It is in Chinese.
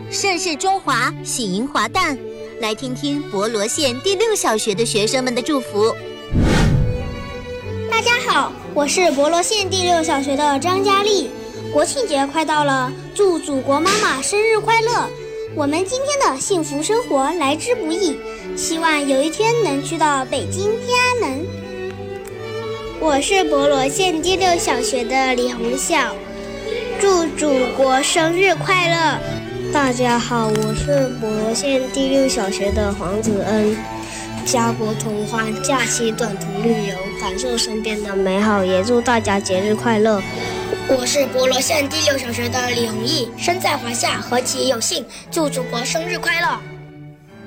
盛世中华，喜迎华诞。来听听博罗县第6小学的学生们的祝福。 大家好，我是博罗县第6小学的张佳丽。国庆节快到了，祝祖国妈妈生日快乐！我们今天的幸福生活来之不易，希望有一天能去到北京天安门。 我是博罗县第6小学的李红晓，祝祖国生日快乐！ 大家好，我是博罗县第6小学的黄子恩。家国同欢，假期短途旅游，感受身边的美好，也祝大家节日快乐。 我是博罗县第6小学的李弘毅，身在华夏，何其有幸，祝祖国生日快乐！